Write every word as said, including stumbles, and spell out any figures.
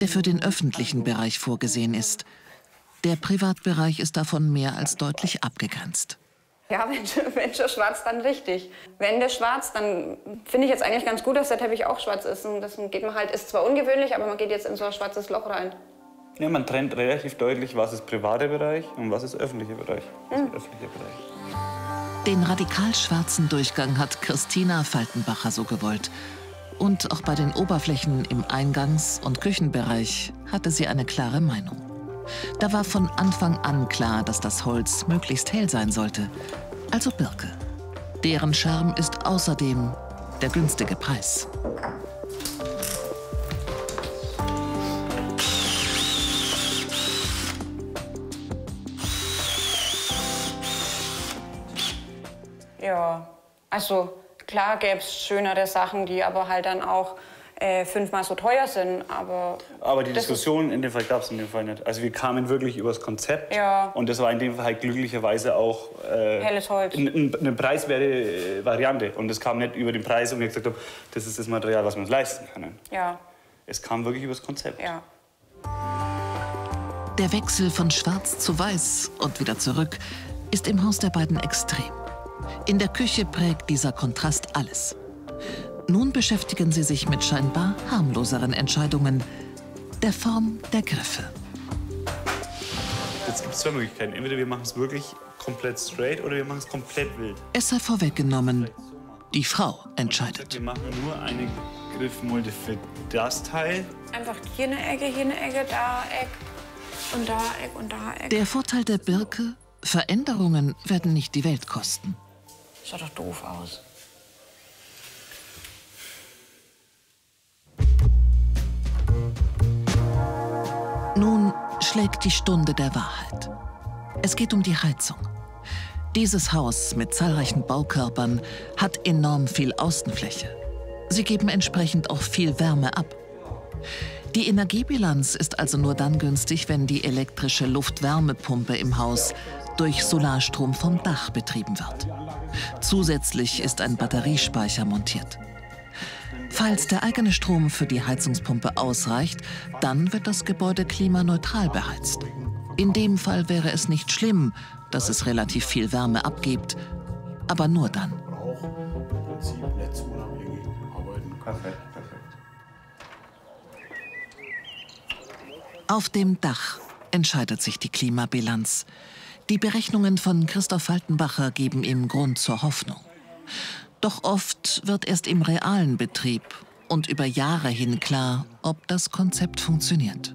der für den öffentlichen Bereich vorgesehen ist. Der Privatbereich ist davon mehr als deutlich abgegrenzt. Ja, wenn, wenn schon schwarz, dann richtig. Wände schwarz, dann finde ich jetzt eigentlich ganz gut, dass der Teppich auch schwarz ist. Und das geht man halt, ist zwar ungewöhnlich, aber man geht jetzt in so ein schwarzes Loch rein. Ja, man trennt relativ deutlich, was ist privater Bereich und was ist öffentlicher Bereich. Mhm. Ist öffentlicher Bereich. Den radikal schwarzen Durchgang hat Christina Faltenbacher so gewollt. Und auch bei den Oberflächen im Eingangs- und Küchenbereich hatte sie eine klare Meinung. Da war von Anfang an klar, dass das Holz möglichst hell sein sollte. Also Birke. Deren Charme ist außerdem der günstige Preis. Ja, also klar gäbe es schönere Sachen, die aber halt dann auch äh, fünfmal so teuer sind. Aber, aber die Diskussion in dem Fall gab es in dem Fall nicht. Also wir kamen wirklich übers Konzept. Ja. Und das war in dem Fall halt glücklicherweise auch äh, helles Holz. Eine preiswerte Variante. Und es kam nicht über den Preis und wir gesagt haben, das ist das Material, was wir uns leisten können. Ja. Es kam wirklich übers Konzept. Ja. Der Wechsel von schwarz zu weiß und wieder zurück ist im Haus der beiden extrem. In der Küche prägt dieser Kontrast alles. Nun beschäftigen sie sich mit scheinbar harmloseren Entscheidungen, der Form der Griffe. Jetzt gibt es zwei Möglichkeiten. Entweder wir machen es wirklich komplett straight oder wir machen es komplett wild. Es sei vorweggenommen, die Frau entscheidet. Wir machen nur eine Griffmulde für das Teil. Einfach hier eine Ecke, hier eine Ecke, da Eck und da Eck und da Eck. Der Vorteil der Birke, Veränderungen werden nicht die Welt kosten. Schaut doch doof aus. Nun schlägt die Stunde der Wahrheit. Es geht um die Heizung. Dieses Haus mit zahlreichen Baukörpern hat enorm viel Außenfläche. Sie geben entsprechend auch viel Wärme ab. Die Energiebilanz ist also nur dann günstig, wenn die elektrische Luft-Wärmepumpe im Haus durch Solarstrom vom Dach betrieben wird. Zusätzlich ist ein Batteriespeicher montiert. Falls der eigene Strom für die Heizungspumpe ausreicht, dann wird das Gebäude klimaneutral beheizt. In dem Fall wäre es nicht schlimm, dass es relativ viel Wärme abgibt, aber nur dann. Auch im Prinzip netzunabhängig arbeiten. Perfekt, perfekt. Auf dem Dach entscheidet sich die Klimabilanz. Die Berechnungen von Christoph Faltenbacher geben ihm Grund zur Hoffnung. Doch oft wird erst im realen Betrieb und über Jahre hin klar, ob das Konzept funktioniert.